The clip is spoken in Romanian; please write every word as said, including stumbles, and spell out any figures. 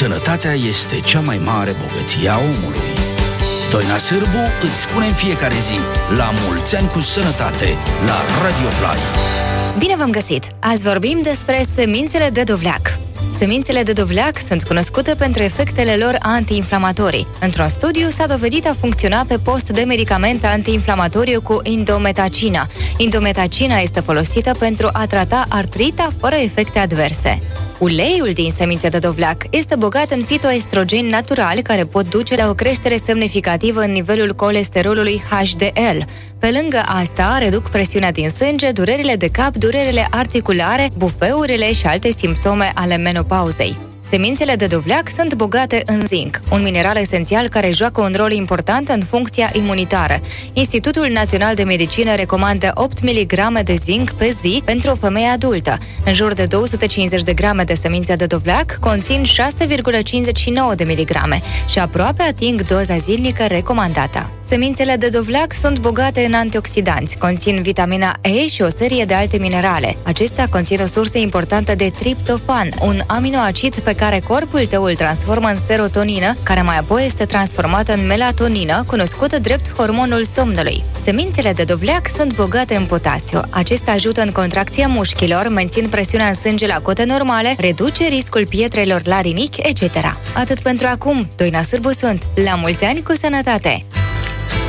Sănătatea este cea mai mare bogăție a omului. Doina Sârbu îți spune în fiecare zi la mulți ani cu sănătate la Radio Play. Bine v-am găsit! Azi vorbim despre semințele de dovleac. Semințele de dovleac sunt cunoscute pentru efectele lor antiinflamatorii. Într-un studiu s-a dovedit a funcționa pe post de medicament antiinflamatoriu cu indometacina. Indometacina este folosită pentru a trata artrita fără efecte adverse. Uleiul din semințe de dovleac este bogat în fitoestrogeni naturali care pot duce la o creștere semnificativă în nivelul colesterolului H D L. Pe lângă asta, reduc presiunea din sânge, durerile de cap, durerile articulare, bufeurile și alte simptome ale menopauzei. Semințele de dovleac sunt bogate în zinc, un mineral esențial care joacă un rol important în funcția imunitară. Institutul Național de Medicină recomandă opt miligrame de zinc pe zi pentru o femeie adultă. În jur de două sute cincizeci de grame de semințe de dovleac conțin șase virgulă cincizeci și nouă de miligrame și aproape ating doza zilnică recomandată. Semințele de dovleac sunt bogate în antioxidanți, conțin vitamina E și o serie de alte minerale. Acestea conțin o sursă importantă de triptofan, un aminoacid pe care corpul tău îl transformă în serotonină, care mai apoi este transformată în melatonină, cunoscută drept hormonul somnului. Semințele de dovleac sunt bogate în potasiu. Acesta ajută în contracția mușchilor, mențin presiunea în sânge la cote normale, reduce riscul pietrelor la rinichi, et cetera. Atât pentru acum. Doina Sârbu sunt. La mulți ani cu sănătate!